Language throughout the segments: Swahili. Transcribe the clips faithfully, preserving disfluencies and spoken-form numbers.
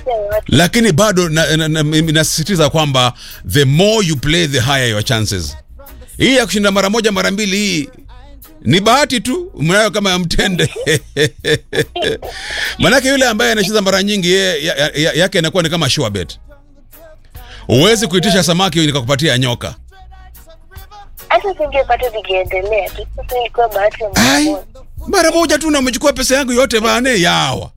Lakini bado nasisitiza na, na, kwamba the more you play the higher your chances. Hii ya kushinda mara moja mara mbili hii ni bahati tu, mnayo kama ya mtende. Manake yule ambaye anacheza mara nyingi yake ya, ya, ya inakuwa ni kama sure bet. Uwezi kuitisha samaki nikakupatia nyoka. Hata singepata vikiendelea tu. Sasa ilikuwa bahati ya mmoja. Mara moja tu na umechukua pesa yangu yote bane yawa.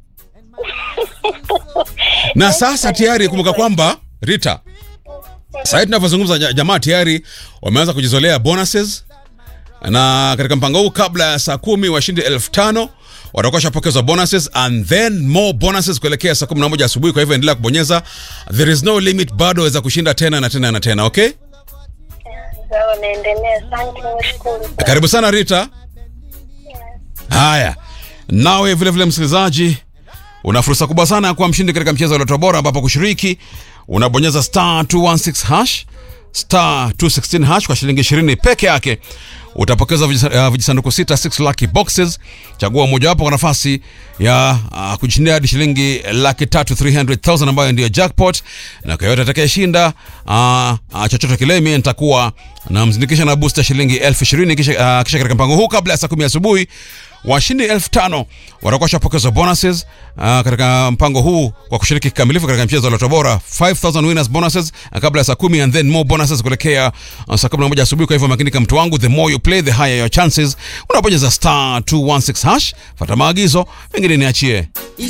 Na sasa tayari kumbuka kwamba Rita, sasa tunapozungumza jamaa tayari wameanza kujizolea bonuses, na katika mpango huu kabla ya saa kumi washindi elfu tano watakuwa shapokezwa bonuses and then more bonuses kuelekea saa kumi na moja asubuhi. Kwa hivyo endelea kubonyeza, there is no limit, bado waweza kushinda tena na tena na tena. Okay, sawa, naendelea. Asante, nashukuru. Karibu sana Rita. Haya, nawe vile vile msikilizaji, una fursa kubwa sana ya kuwa mshindi katika mchezo wa Lotto Bora, ambapo kushiriki unabonyeza star two one six hash star two one six hash kwa shilingi ishirini peke yake. Utapokeza vijisanduku sita, six lucky boxes. Chagua moja wapo kwa nafasi ya uh, kujishindia hadi shilingi laki tatu three hundred thousand ambayo ndio jackpot. Na kwa yote atakayeshinda uh, uh, chochote kile, mimi nitakuwa na mzindikisha na booster shilingi elfu ishirini. Kisha, uh, kisha katika mpango huu kabla ya saa kumi asubuhi washindi elfu tano watakuwa shapokezwa bonuses uh, katika mpango huu kwa kushiriki kikamilifu katika mchezo wa Lotto Bora. five thousand winners bonuses uh, kabla ya saa kumi and then more bonuses kuelekea uh, saa kumi na moja asubuhi. Kwa hivyo makinika mtu wangu, the more you play the higher your chances. Unabonyeza star two one six hash, fuata maagizo, mengine niachie.